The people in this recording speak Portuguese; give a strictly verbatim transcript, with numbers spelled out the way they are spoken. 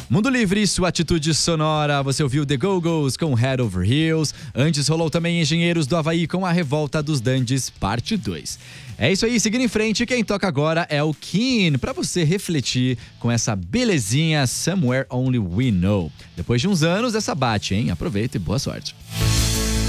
Mundo Livre, sua atitude sonora. Você ouviu The Go-Go's com Head Over Heels. Antes rolou também Engenheiros do Havaí com A Revolta dos Dandies, parte dois. É isso aí, seguindo em frente, quem toca agora é o Keane, pra você refletir com essa belezinha Somewhere Only We Know. Depois de uns anos, essa bate, hein? Aproveita e boa sorte.